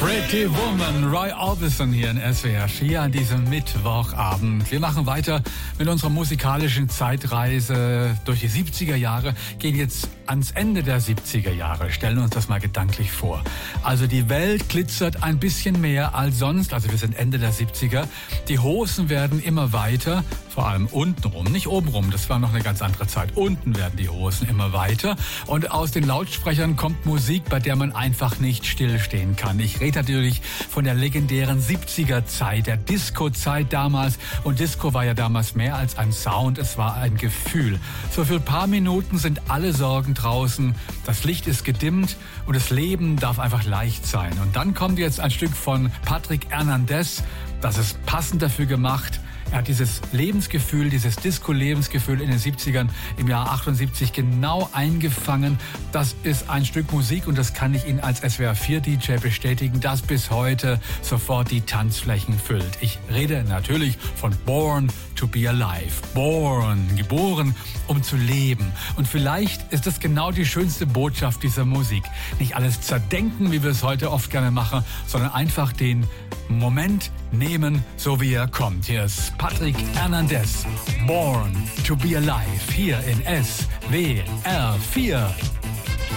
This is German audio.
Pretty Woman, Roy Orbison hier in SWR 4 an diesem Mittwochabend. Wir machen weiter mit unserer musikalischen Zeitreise durch die 70er Jahre, gehen jetzt ans Ende der 70er Jahre, stellen uns das mal gedanklich vor. Also die Welt glitzert ein bisschen mehr als sonst, also wir sind Ende der 70er. Die Hosen werden immer weiter, vor allem untenrum, nicht obenrum, das war noch eine ganz andere Zeit. Unten werden die Hosen immer weiter und aus den Lautsprechern kommt Musik, bei der man einfach nicht stillstehen kann. Ich rede natürlich von der legendären 70er-Zeit, der Disco-Zeit damals. Und Disco war ja damals mehr als ein Sound, es war ein Gefühl. So für ein paar Minuten sind alle Sorgen draußen, das Licht ist gedimmt und das Leben darf einfach leicht sein. Und dann kommt jetzt ein Stück von Patrick Hernandez, das ist passend dafür gemacht. Er hat dieses Lebensgefühl, dieses Disco-Lebensgefühl in den 70ern im Jahr 78 genau eingefangen. Das ist ein Stück Musik und das kann ich Ihnen als SWR4-DJ bestätigen, das bis heute sofort die Tanzflächen füllt. Ich rede natürlich von Born to be Alive. Born, geboren, um zu leben. Und vielleicht ist das genau die schönste Botschaft dieser Musik. Nicht alles zerdenken, wie wir es heute oft gerne machen, sondern einfach den Moment nehmen, so wie er kommt. Hier ist Patrick Hernandez, Born to be Alive, hier in SWR 4.